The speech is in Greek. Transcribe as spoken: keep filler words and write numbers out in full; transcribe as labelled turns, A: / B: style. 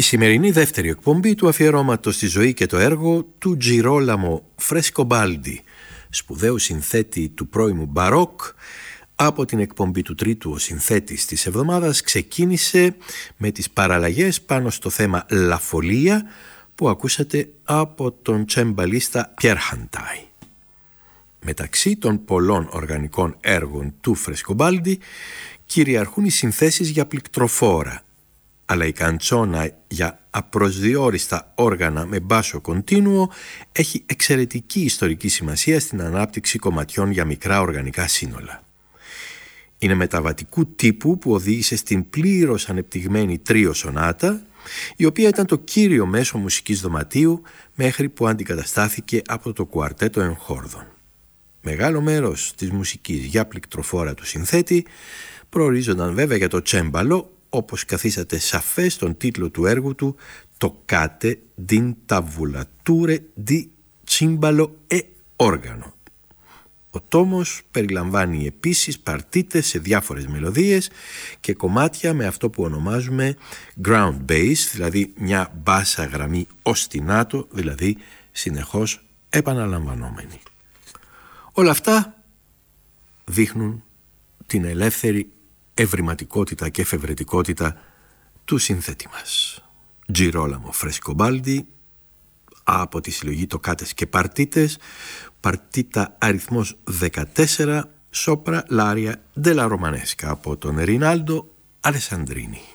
A: Η σημερινή δεύτερη εκπομπή του αφιερώματος στη ζωή και το έργο του Girolamo Frescobaldi, σπουδαίου συνθέτη του πρώιμου μπαρόκ. Από την εκπομπή του τρίτου ο συνθέτης της εβδομάδας ξεκίνησε με τις παραλλαγές πάνω στο θέμα La Folia που ακούσατε από τον τσεμπαλίστα Pierre Hantai. Μεταξύ των πολλών οργανικών έργων του Frescobaldi κυριαρχούν οι συνθέσεις για πληκτροφόρα, αλλά η καντσόνα για απροσδιόριστα όργανα με μπάσο κοντίνουο έχει εξαιρετική ιστορική σημασία στην ανάπτυξη κομματιών για μικρά οργανικά σύνολα. Είναι μεταβατικού τύπου που οδήγησε στην πλήρως ανεπτυγμένη τρίο σονάτα, η οποία ήταν το κύριο μέσο μουσικής δωματίου μέχρι που αντικαταστάθηκε από το κουαρτέτο εγχόρδων. Μεγάλο μέρος της μουσικής για πληκτροφόρα του συνθέτη προορίζονταν βέβαια για το τσέμπαλο, όπως καθίσατε σαφές στον τίτλο του έργου του «Toccate d'intavolature di cimbalo e organo». Ο τόμος περιλαμβάνει επίσης παρτίτες σε διάφορες μελωδίες και κομμάτια με αυτό που ονομάζουμε ground bass, δηλαδή μια μπάσα γραμμή οστινάτο, δηλαδή συνεχώς επαναλαμβανόμενη. Όλα αυτά δείχνουν την ελεύθερη ευρηματικότητα και εφευρετικότητα του συνθέτη μας. Girolamo Frescobaldi, από τη συλλογή «Τοκάτες και παρτίτες», παρτίτα αριθμός δεκατέσσερα, Sopra l'aria della Romanesca, από τον Ρινάλντο Αλεσανδρίνη.